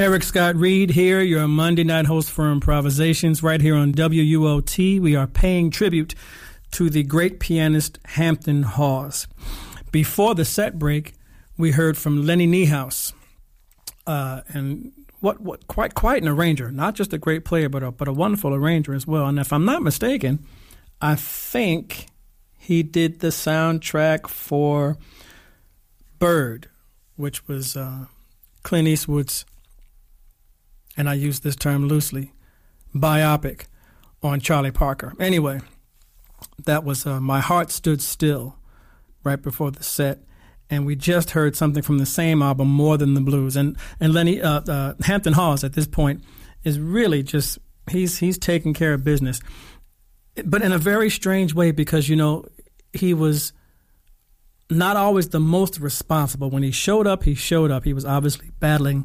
Eric Scott Reed here, your Monday night host for Improvisations, right here on WUOT. We are paying tribute to the great pianist Hampton Hawes. Before the set break, we heard from Lenny Niehaus, and what quite an arranger, not just a great player, but a wonderful arranger as well. And if I'm not mistaken, I think he did the soundtrack for Bird, which was Clint Eastwood's, and I use this term loosely, biopic on Charlie Parker. Anyway, that was My Heart Stood Still right before the set, and we just heard something from the same album, More Than the Blues. And Lenny Hampton Hawes at this point is really just, he's taking care of business, but in a very strange way, because, you know, he was not always the most responsible. When he showed up, he showed up. He was obviously battling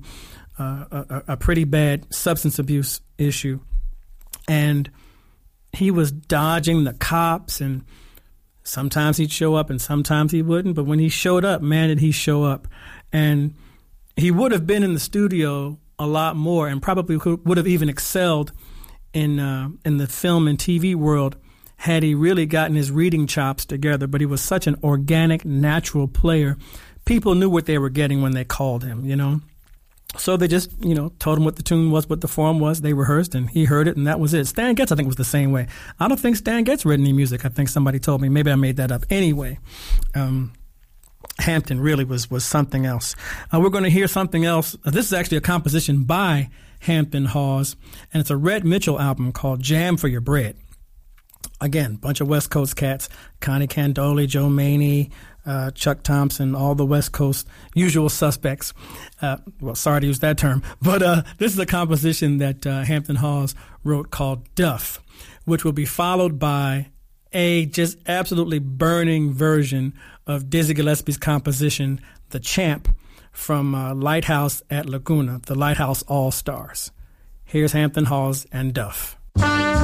a pretty bad substance abuse issue, and he was dodging the cops, and sometimes he'd show up and sometimes he wouldn't. But when he showed up, man, did he show up. And he would have been in the studio a lot more, and probably would have even excelled in the film and TV world had he really gotten his reading chops together. But he was such an organic, natural player. People knew what they were getting when they called him, you know. So they just, you know, told him what the tune was, what the form was. They rehearsed, and he heard it, and that was it. Stan Getz, I think, was the same way. I don't think Stan Getz read any music. I think somebody told me. Maybe I made that up. Anyway, Hampton really was something else. We're going to hear something else. This is actually a composition by Hampton Hawes, and it's a Red Mitchell album called Jam for Your Bread. Again, bunch of West Coast cats, Connie Candoli, Joe Maney, Chuck Thompson, all the West Coast usual suspects. Well, sorry to use that term, but this is a composition that Hampton Hawes wrote called Duff, which will be followed by a just absolutely burning version of Dizzy Gillespie's composition, The Champ, from Lighthouse at Laguna, the Lighthouse All-Stars. Here's Hampton Hawes and Duff.